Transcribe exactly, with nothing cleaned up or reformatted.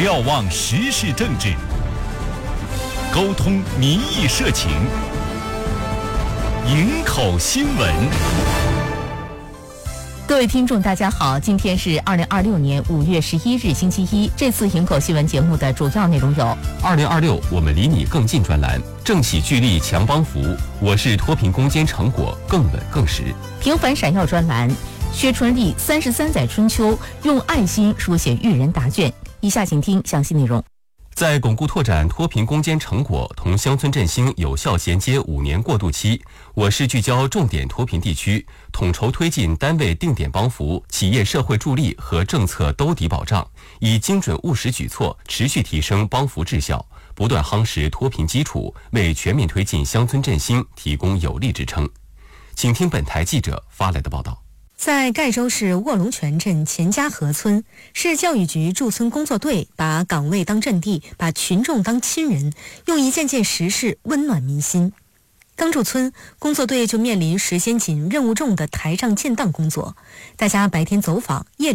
瞭望时事政治，沟通民意社情，营口新闻。 各位听众大家好，今天是二零二六年五月十一日星期一。这次营口新闻节目的主要内容有： 二零二六我们离你更近专栏，政企聚力强帮扶，我是脱贫攻坚成果更稳更实。 平凡闪耀专栏，薛春丽三十三载春秋，用爱心书写育人答卷。以下请听详细内容。 在巩固拓展脱贫攻坚成果同乡村振兴有效衔接五年过渡期，我市聚焦重点脱贫地区，统筹推进单位定点帮扶、企业社会助力和政策兜底保障，以精准务实举措持续提升帮扶质效，不断夯实脱贫基础，为全面推进乡村振兴提供有力支撑。请听本台记者发来的报道。 在盖州市卧龙泉镇钱家河村，市教育局驻村工作队把岗位当阵地，把群众当亲人，用一件件实事温暖民心。刚入村，工作队就面临时间紧、任务重的台上建档工作，大家白天走访，夜里